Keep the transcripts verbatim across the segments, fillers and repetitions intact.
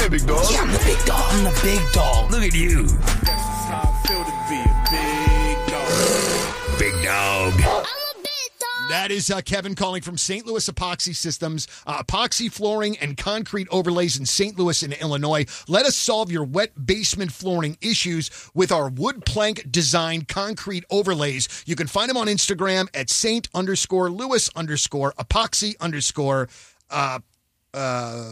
say, big dog? Yeah, I'm the big dog. I'm the big dog. Look at you. That's how I feel to be a big dog. Big dog. I'm a big dog. That is uh, Kevin calling from Saint Louis Epoxy Systems, uh, epoxy flooring and concrete overlays in Saint Louis and Illinois. Let us solve your wet basement flooring issues with our wood plank design concrete overlays. You can find them on Instagram at Saint underscore Louis underscore epoxy underscore, uh, uh,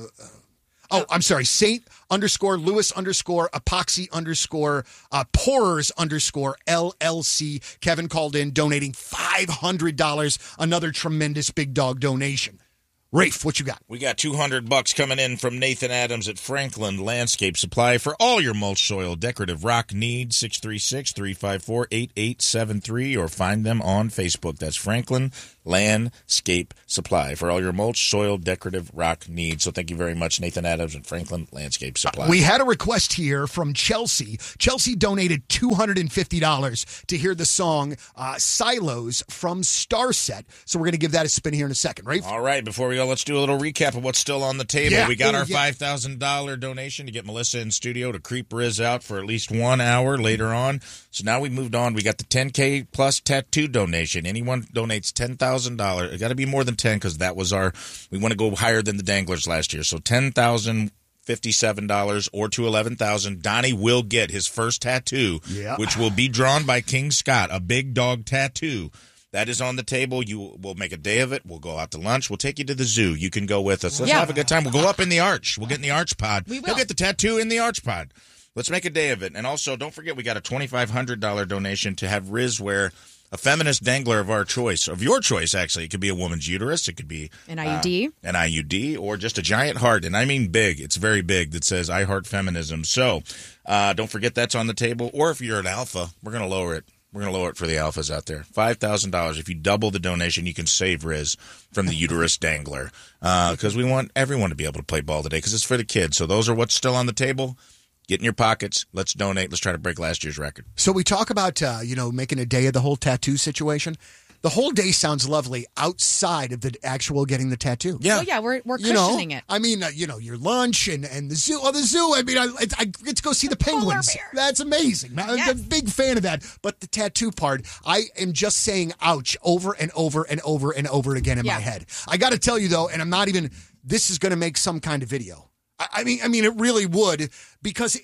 oh, I'm sorry, Saint underscore Louis underscore epoxy underscore uh, pourers underscore L L C. Kevin called in donating five hundred dollars. Another tremendous big dog donation. Rafe, what you got? We got two hundred bucks coming in from Nathan Adams at Franklin Landscape Supply for all your mulch, soil, decorative rock needs. six three six, three five four, eight eight seven three or find them on Facebook. That's Franklin Landscape Supply for all your mulch, soil, decorative rock needs. So thank you very much, Nathan Adams and Franklin Landscape Supply. Uh, we had a request here from Chelsea. Chelsea donated two hundred fifty dollars to hear the song uh, Silos from Starset. So we're going to give that a spin here in a second, right? All right, before we go, let's do a little recap of what's still on the table. Yeah. We got Oh, our yeah. five thousand dollars donation to get Melissa in studio to creep Riz out for at least one hour later on. So now we moved on. We got the ten K plus tattoo donation. Anyone donates ten thousand dollars. It got to be more than ten because that was our, we want to go higher than the Danglers last year. So ten thousand fifty-seven dollars or to eleven thousand dollars. Donnie will get his first tattoo, Yeah. which will be drawn by King Scott, a big dog tattoo. That is on the table. You will make a day of it. We'll go out to lunch. We'll take you to the zoo. You can go with us. Let's Yeah. have a good time. We'll go up in the arch. We'll get in the arch pod. We will. He'll get the tattoo in the arch pod. Let's make a day of it. And also, don't forget, we got a twenty-five hundred dollars donation to have Riz wear a feminist dangler of our choice, of your choice, actually. It could be a woman's uterus. It could be An I U D. Uh, an I U D or just a giant heart. And I mean big. It's very big that says, I heart feminism. So uh, don't forget that's on the table. Or if you're an alpha, we're going to lower it. We're going to lower it for the alphas out there. five thousand dollars. If you double the donation, you can save Riz from the uterus dangler. Because uh, we want everyone to be able to play ball today because it's for the kids. So those are what's still on the table. Get in your pockets. Let's donate. Let's try to break last year's record. So we talk about, uh, you know, making a day of the whole tattoo situation. The whole day sounds lovely outside of the actual getting the tattoo. Yeah. Oh, yeah, we're, we're You know, cushioning it. I mean, uh, you know, your lunch and, and the zoo. Oh, the zoo. I mean, I, I get to go see the, penguins. bear. That's amazing. I'm Yes. a big fan of that. But the tattoo part, I am just saying ouch over and over and over and over again in Yeah. my head. I got to tell you, though, and I'm not even, this is going to make some kind of video. I, I mean, I mean, it really would because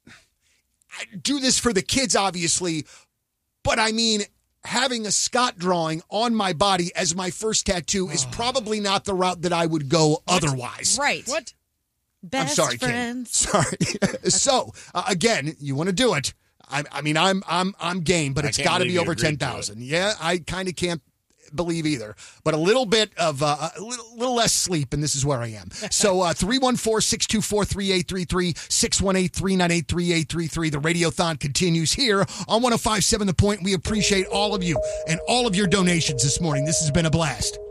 I do this for the kids, obviously, but I mean, having a Scott drawing on my body as my first tattoo is probably not the route that I would go otherwise. Right. What? Best I'm sorry, friends. Kim. Sorry. So uh, again, you want to do it? I, I mean, I'm I'm I'm game, but I it's can't got to believe be you over agreed ten to it. thousand. Yeah, I kind of can't believe either, but a little bit of uh, a little, little less sleep, and this is where I am. So uh, three one four, six two four, three eight three three, six one eight, three nine eight, three eight three three. The Radiothon continues here on one oh five point seven The Point. We appreciate all of you and all of your donations this morning. This has been a blast.